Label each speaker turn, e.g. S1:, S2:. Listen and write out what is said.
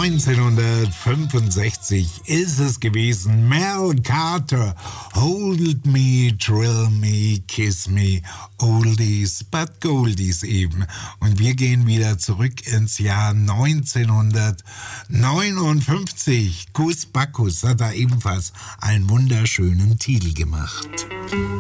S1: 1965 ist es gewesen. Mel Carter, Hold Me, Thrill Me, Kiss Me, Oldies but Goldies eben. Und wir gehen wieder zurück ins Jahr 1959. Kus Backus hat da ebenfalls einen wunderschönen Titel gemacht.